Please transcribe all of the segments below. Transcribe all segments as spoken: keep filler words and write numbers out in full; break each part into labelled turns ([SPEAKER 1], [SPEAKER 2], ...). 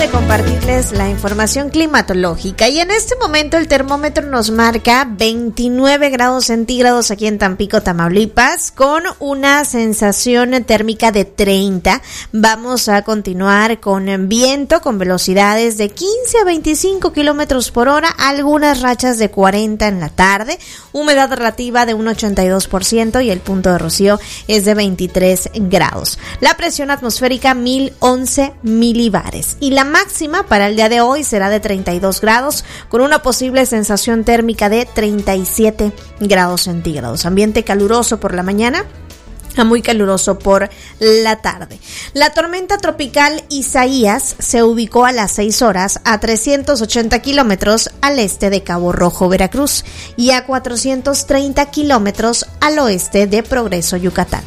[SPEAKER 1] de compartirles la información climatológica y en este momento el termómetro nos marca veintinueve grados centígrados aquí en Tampico, Tamaulipas, con una sensación térmica de treinta. Vamos a continuar con viento con velocidades de quince a veinticinco kilómetros por hora, algunas rachas de cuarenta en la tarde, humedad relativa de un ochenta y dos por ciento y el punto de rocío es de veintitrés grados. La presión atmosférica mil once milibares. Y la máxima para el día de hoy será de treinta y dos grados con una posible sensación térmica de treinta y siete grados centígrados. Ambiente caluroso por la mañana a muy caluroso por la tarde. La tormenta tropical Isaías se ubicó a las seis horas a trescientos ochenta kilómetros al este de Cabo Rojo, Veracruz, y a cuatrocientos treinta kilómetros al oeste de Progreso, Yucatán.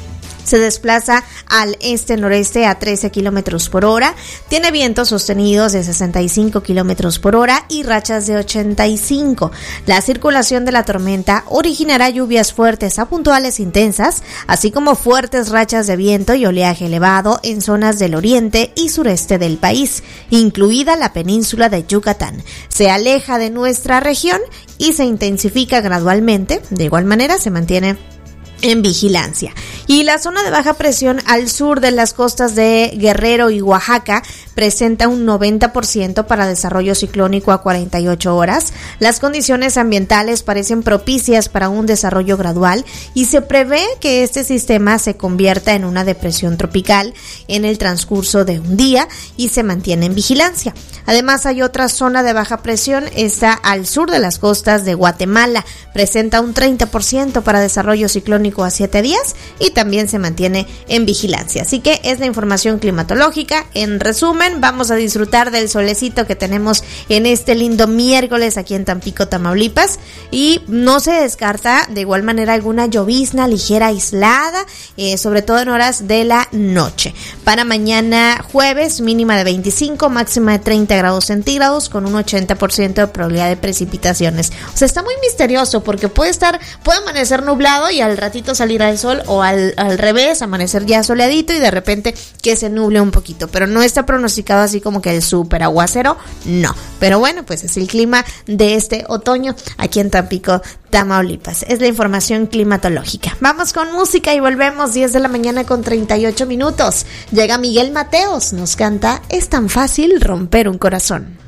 [SPEAKER 1] Se desplaza al este-noreste a trece kilómetros por hora, tiene vientos sostenidos de sesenta y cinco kilómetros por hora y rachas de ochenta y cinco. La circulación de la tormenta originará lluvias fuertes a puntuales intensas, así como fuertes rachas de viento y oleaje elevado en zonas del oriente y sureste del país, incluida la península de Yucatán. Se aleja de nuestra región y se intensifica gradualmente. De igual manera, se mantiene en vigilancia. Y la zona de baja presión al sur de las costas de Guerrero y Oaxaca presenta un noventa por ciento para desarrollo ciclónico a cuarenta y ocho horas. Las condiciones ambientales parecen propicias para un desarrollo gradual y se prevé que este sistema se convierta en una depresión tropical en el transcurso de un día y se mantiene en vigilancia. Además, hay otra zona de baja presión, está al sur de las costas de Guatemala, presenta un treinta por ciento para desarrollo ciclónico a siete días y también se mantiene en vigilancia. Así que es la información climatológica. En resumen, vamos a disfrutar del solecito que tenemos en este lindo miércoles aquí en Tampico, Tamaulipas, y no se descarta de igual manera alguna llovizna ligera aislada, eh, sobre todo en horas de la noche. Para mañana jueves, mínima de veinticinco, máxima de treinta grados centígrados con un ochenta por ciento de probabilidad de precipitaciones. O sea, está muy misterioso porque puede estar, puede amanecer nublado y al ratito salir al sol, o al, al revés, amanecer ya soleadito y de repente que se nuble un poquito, pero no está pronosticado así como que el súper aguacero, no. Pero bueno, pues es el clima de este otoño aquí en Tampico, Tamaulipas. Es la información climatológica. Vamos con música y volvemos. Diez de la mañana con treinta y ocho minutos. Llega Miguel Mateos, nos canta Es tan fácil romper un corazón.